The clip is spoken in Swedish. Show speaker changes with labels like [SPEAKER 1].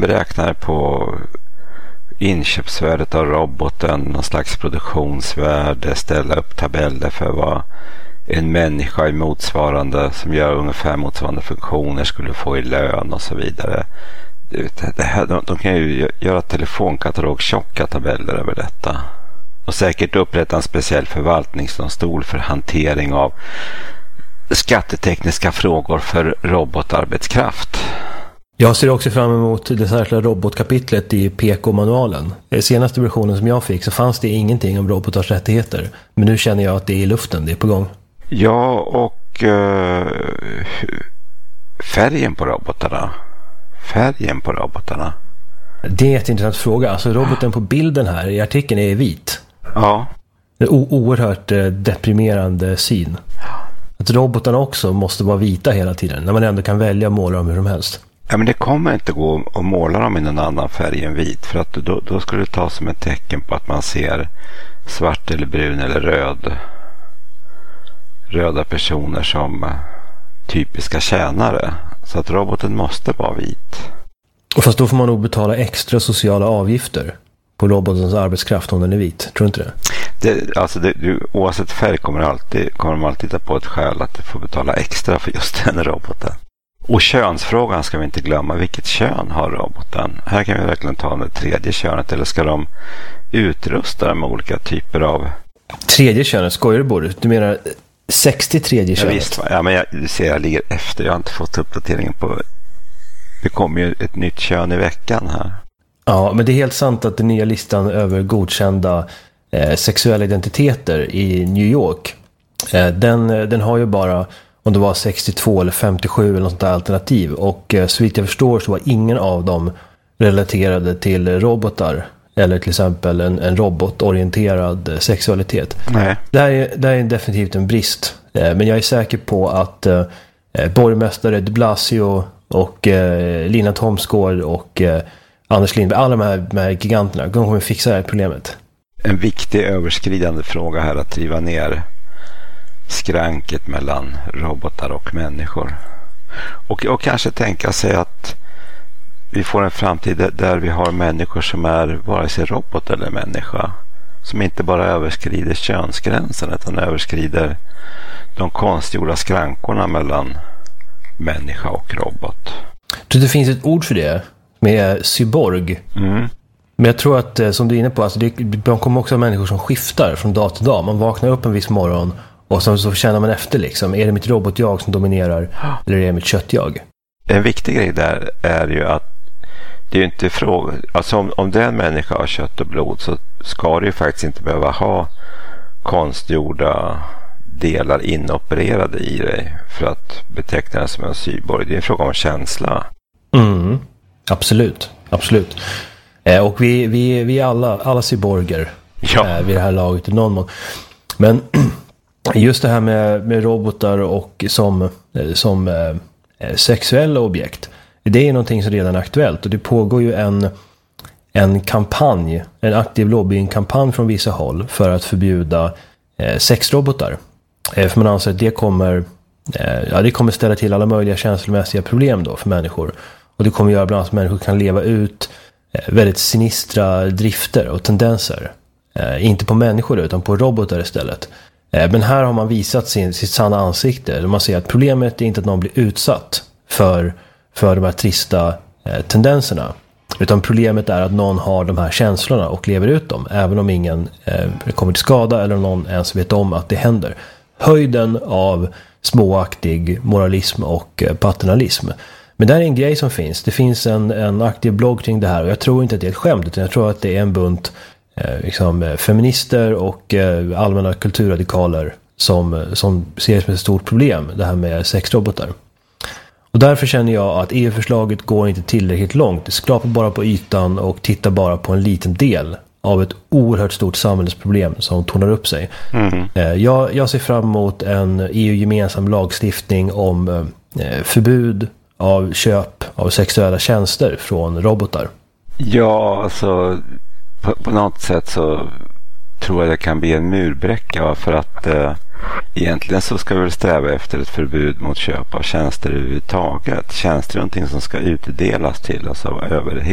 [SPEAKER 1] beräknar på inköpsvärdet av roboten, någon slags produktionsvärde, ställa upp tabeller för vad en människa i motsvarande som gör ungefär motsvarande funktioner skulle få i lön och så vidare. De kan ju göra telefonkatalog tjocka tabeller över detta. Och säkert upprätta en speciell förvaltningsdomstol för hantering av skattetekniska frågor för robotarbetskraft.
[SPEAKER 2] Jag ser också fram emot det särskilda robotkapitlet i PK-manualen. I senaste versionen som jag fick så fanns det ingenting om robotars rättigheter. Men nu känner jag att det är i luften, det är på gång.
[SPEAKER 1] Ja, och färgen på robotarna.
[SPEAKER 2] Det är en jätteintressant fråga. Alltså roboten på bilden här i artikeln är vit.
[SPEAKER 1] Ja.
[SPEAKER 2] Det är oerhört deprimerande syn. Att robotarna också måste vara vita hela tiden. När man ändå kan välja att måla dem hur som helst.
[SPEAKER 1] Ja, men det kommer inte gå att måla dem i någon annan färg än vit. För att då skulle det ta som ett tecken på att man ser svart eller brun eller röda personer som typiska tjänare. Så att roboten måste vara vit.
[SPEAKER 2] Och fast då får man nog betala extra sociala avgifter på robotens arbetskraft om den är vit. Tror du inte det? Oavsett färg kommer de alltid ta på ett skäl att du får betala extra för just den roboten. Och könsfrågan ska vi inte glömma. Vilket kön har roboten? Här kan vi verkligen ta det tredje könet. Eller ska de utrusta med olika typer av... Tredje könet, skojar du både? Du menar 63 könet?
[SPEAKER 1] Ja, visst. Ja, men jag ligger efter. Jag har inte fått uppdateringen på... Det kommer ju ett nytt kön i veckan här. Ja,
[SPEAKER 2] men det är helt sant att den nya listan över godkända sexuella identiteter i New York, den har ju bara, om det var 62 eller 57 eller något sånt där alternativ. Och så vitt jag förstår så var ingen av dem relaterade till robotar eller till exempel en robotorienterad sexualitet.
[SPEAKER 1] Nej.
[SPEAKER 2] Det här är definitivt en brist. Men jag är säker på att borgmästare de Blasio och Lina Thomsgård och Anders Lindberg, alla de här giganterna, de kommer fixa det här problemet.
[SPEAKER 1] En viktig överskridande fråga här att driva ner skranket mellan robotar och människor. Och kanske tänka sig att vi får en framtid där vi har människor som är vare sig robot eller människa. Som inte bara överskrider könsgränsen utan överskrider de konstgjorda skrankorna mellan människa och robot.
[SPEAKER 2] Så det finns ett ord för det med cyborg.
[SPEAKER 1] Mm.
[SPEAKER 2] Men jag tror att, som du är inne på, alltså de kommer också ha människor som skiftar från dag till dag. Man vaknar upp en viss morgon och så känner man efter liksom. Är det mitt robotjag som dominerar eller är det mitt köttjag?
[SPEAKER 1] En viktig grej där är ju att det är ju inte fråga... Alltså om den människa har kött och blod så ska det ju faktiskt inte behöva ha konstgjorda delar inopererade i dig för att beteckna den som en cyborg. Det är en fråga om känsla.
[SPEAKER 2] Mm, absolut. Och vi är alla cyborger vid det här laget i någon mån. Men just det här med robotar och som sexuella objekt, det är någonting som redan är aktuellt. Och det pågår ju en kampanj, en aktiv lobbyingkampanj från vissa håll för att förbjuda sexrobotar. För man anser att det kommer ställa till alla möjliga känslomässiga problem då för människor. Och det kommer göra bland annat att människor kan leva ut väldigt sinistra drifter och tendenser. Inte på människor utan på robotar istället. Men här har man visat sitt sanna ansikte. Där man ser att problemet är inte att någon blir utsatt för de här trista tendenserna. Utan problemet är att någon har de här känslorna och lever ut dem. Även om ingen kommer till skada eller om någon ens vet om att det händer. Höjden av småaktig moralism och paternalism. Men det är en grej som finns. Det finns en aktiv blogg kring det här. Och jag tror inte att det är ett skämt. Utan jag tror att det är en bunt feminister och allmänna kulturradikaler som ser det som ett stort problem. Det här med sexrobotar. Och därför känner jag att EU-förslaget går inte tillräckligt långt. Det skrapar bara på ytan och tittar bara på en liten del av ett oerhört stort samhällsproblem som tornar upp sig. Mm. Jag ser fram emot en EU-gemensam lagstiftning om förbud av köp av sexuella tjänster från robotar.
[SPEAKER 1] Ja, alltså på något sätt så tror jag det kan bli en murbräcka för att egentligen så ska vi väl sträva efter ett förbud mot köp av tjänster överhuvudtaget. Tjänster är någonting som ska utdelas till oss över